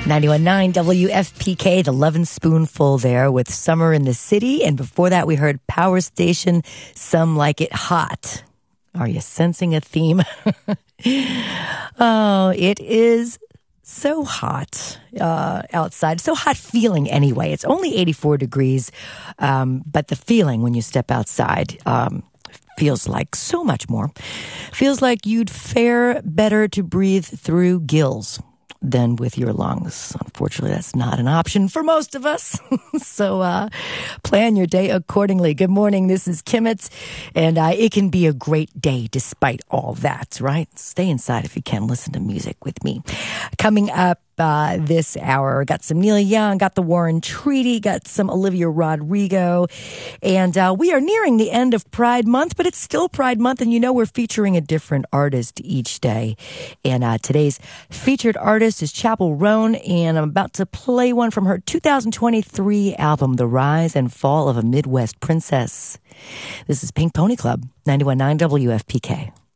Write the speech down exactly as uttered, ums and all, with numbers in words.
ninety-one point nine W F P K, the Lovin' Spoonful there with Summer in the City. And before that, we heard Power Station, Some Like It Hot. Are you sensing a theme? Oh, it is so hot uh, outside. So hot feeling anyway. It's only eighty-four degrees, um, but the feeling when you step outside um, feels like so much more. Feels like you'd fare better to breathe through gills than with your lungs. Unfortunately, that's not an option for most of us. So uh, plan your day accordingly. Good morning. This is Kimmets, and uh, it can be a great day despite all that, right? Stay inside if you can. Listen to music with me. Coming up uh, this hour, got some Neil Young, got the Warren Treaty, got some Olivia Rodrigo, and uh, we are nearing the end of Pride Month, but it's still Pride Month, and you know we're featuring a different artist each day. And uh, today's featured artist is Chappell Roan, and I'm about to play one from her two thousand twenty-three album, The Rise and Fall of a Midwest Princess. This is Pink Pony Club, ninety-one point nine W F P K.